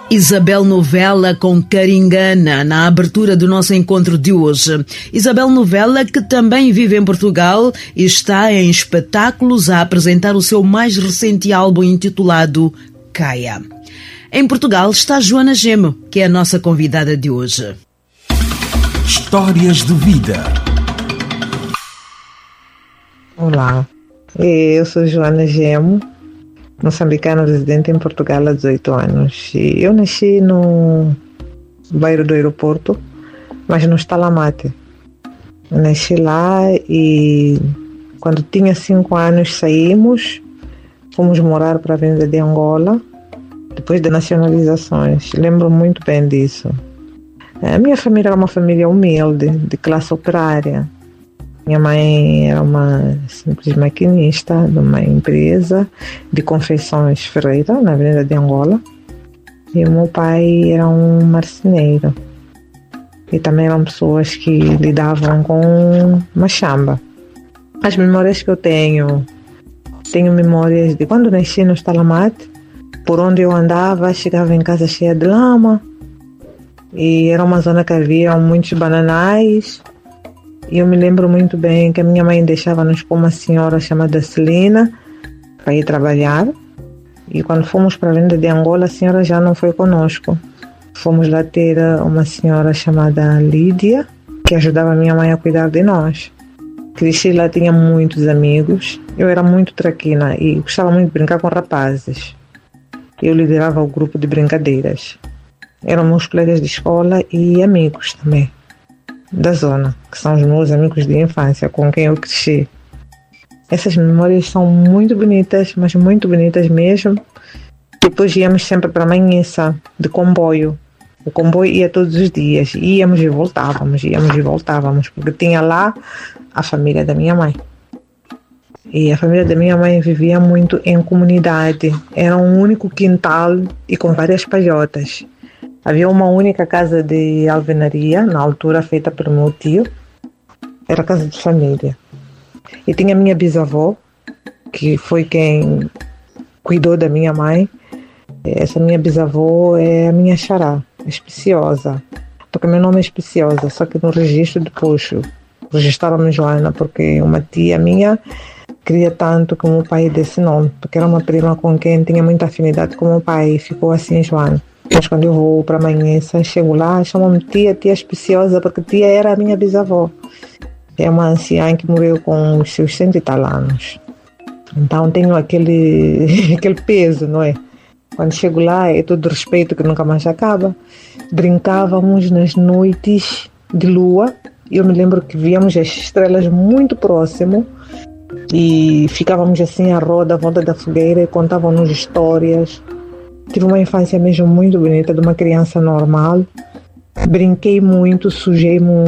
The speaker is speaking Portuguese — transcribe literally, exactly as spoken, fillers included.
Isabel Novella com Caringana, na abertura do nosso encontro de hoje. Isabel Novella, que também vive em Portugal e está em espetáculos a apresentar o seu mais recente álbum intitulado Caia. Em Portugal está Joana Gemo, que é a nossa convidada de hoje. Histórias de vida. Olá, eu sou Joana Gemo, moçambicana residente em Portugal há dezoito anos. Eu nasci no bairro do aeroporto, mas no Stalamate. Nasci lá e quando tinha cinco anos saímos, fomos morar para a Avenida de Angola, depois das nacionalizações. Lembro muito bem disso. A minha família era uma família humilde, de classe operária. Minha mãe era uma simples maquinista de uma empresa de confeições Ferreira, na Avenida de Angola. E o meu pai era um marceneiro. E também eram pessoas que lidavam com machamba. As memórias que eu tenho, tenho memórias de quando nasci no Stalamate, por onde eu andava, chegava em casa cheia de lama. E era uma zona que havia muitos bananais. E eu me lembro muito bem que a minha mãe deixava-nos com uma senhora chamada Celina para ir trabalhar. E quando fomos para a Avenida de Angola, a senhora já não foi conosco. Fomos lá ter uma senhora chamada Lídia, que ajudava a minha mãe a cuidar de nós. Cresci lá, tinha muitos amigos. Eu era muito traquina e gostava muito de brincar com rapazes. Eu liderava o grupo de brincadeiras. Eram meus colegas de escola e amigos também da zona, que são os meus amigos de infância, com quem eu cresci. Essas memórias são muito bonitas, mas muito bonitas mesmo. Depois íamos sempre para Manhissa, de comboio. O comboio ia todos os dias, íamos e voltávamos, íamos e voltávamos, porque tinha lá a família da minha mãe. E a família da minha mãe vivia muito em comunidade, era um único quintal e com várias palhotas. Havia uma única casa de alvenaria, na altura feita pelo meu tio. Era casa de família. E tinha minha bisavó, que foi quem cuidou da minha mãe. Essa minha bisavó é a minha xará, Espiciosa. Porque meu nome é Espiciosa, só que no registro depois registraram-me Joana, porque uma tia minha queria tanto que o meu pai desse nome, porque era uma prima com quem tinha muita afinidade com o meu pai, e ficou assim Joana. Mas quando eu vou para Manhissa, chego lá, chamam-me tia, tia Espiciosa, porque tia era a minha bisavó. É uma anciã que morreu com os seus cento e tal anos. Então tenho aquele, aquele peso, não é? Quando chego lá é todo respeito que nunca mais acaba. Brincávamos nas noites de lua. Eu me lembro que víamos as estrelas muito próximo e ficávamos assim à roda, à volta da fogueira e contavam-nos histórias. Tive uma infância mesmo muito bonita, de uma criança normal. Brinquei muito, sujei muito.